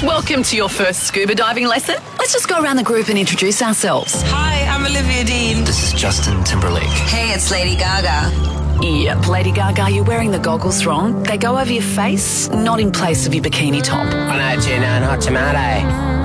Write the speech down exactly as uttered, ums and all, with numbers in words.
girls, welcome to your first scuba diving lesson. Let's just go around the group and introduce ourselves. Hi, I'm Olivia Dean. This is Justin Timberlake. Hey, it's Lady Gaga. Yep, Lady Gaga, you're wearing the goggles wrong. They go over your face, not in place of your bikini top. I know, Gina and Hot Tomato.